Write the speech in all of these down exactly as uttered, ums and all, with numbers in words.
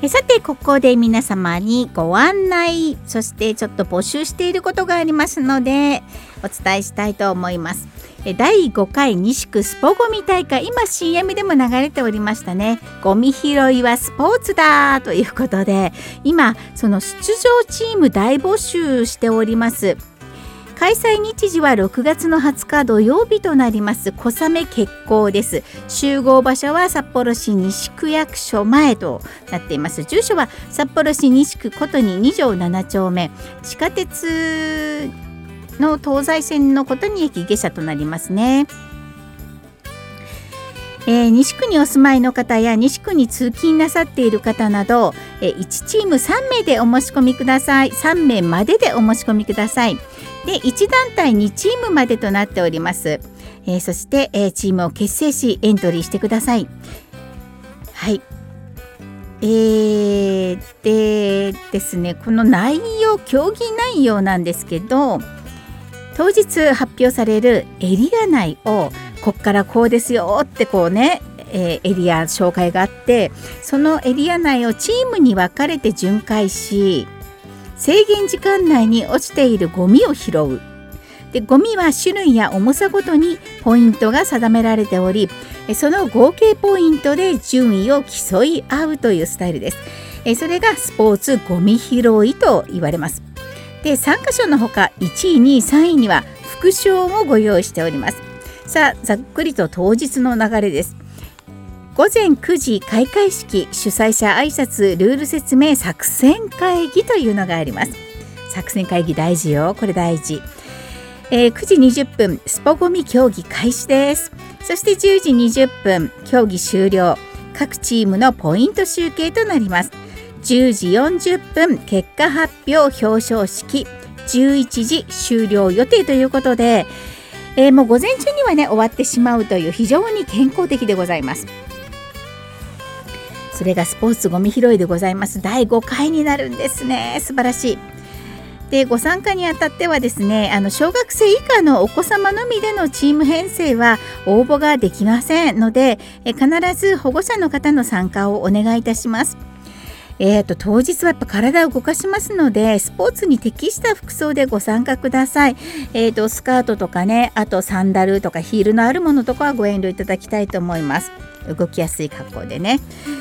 えさてここで皆様にご案内、そしてちょっと募集していることがありますのでお伝えしたいと思います。えだいごかい西区スポゴミ大会、今 シーエム でも流れておりましたね。ゴミ拾いはスポーツだということで、今その出場チーム大募集しております。開催日時はろくがつのはつか土曜日となります。小雨決行です。集合場所は札幌市西区役所前となっています。住所は札幌市西区ことにに条なな丁目、地下鉄の東西線のことに駅下車となりますね。えー、西区にお住まいの方や西区に通勤なさっている方など、えー、いちチームさんめいでお申し込みください。さんめいまででお申し込みください。でいち団体にチームまでとなっております。えー、そして、えー、チームを結成しエントリーしてください。はい。えー、でですね、この内容、競技内容なんですけど、当日発表されるエリア内をこっからこうですよってこうね、えー、エリア紹介があって、そのエリア内をチームに分かれて巡回し、制限時間内に落ちているゴミを拾う。でゴミは種類や重さごとにポイントが定められており、その合計ポイントで順位を競い合うというスタイルです。それがスポーツゴミ拾いと言われます。で参加賞のほかいちいにいさんいには副賞もご用意しております。さあざっくりと当日の流れです。ごぜんくじ開会式、主催者挨拶、ルール説明、作戦会議というのがあります。作戦会議大事よ、これ大事。えー、くじにじゅっぷんスポゴミ競技開始です。そしてじゅうじにじゅっぷん競技終了、各チームのポイント集計となります。じゅうじよんじゅっぷん結果発表、表彰式、じゅういちじ終了予定ということで、えー、もう午前中にはね終わってしまうという非常に健康的でございます。それがスポーツゴミ拾いでございます。だいごかいになるんですね。素晴らしい。でご参加にあたってはですね、あの小学生以下のお子様のみでのチーム編成は応募ができませんので、え必ず保護者の方の参加をお願いいたします。えーと、当日はやっぱ体を動かしますので、スポーツに適した服装でご参加ください。えーと、スカートとかね、あとサンダルとかヒールのあるものとかはご遠慮いただきたいと思います。動きやすい格好でね。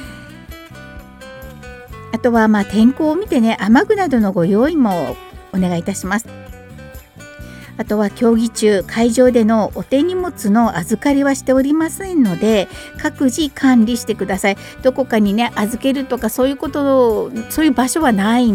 あとはまあ天候を見てね、雨具などのご用意もお願いいたします。あとは競技中、会場でのお手荷物の預かりはしておりませんので、各自管理してください。どこかにね預けるとかそういうこと、そういう場所はないん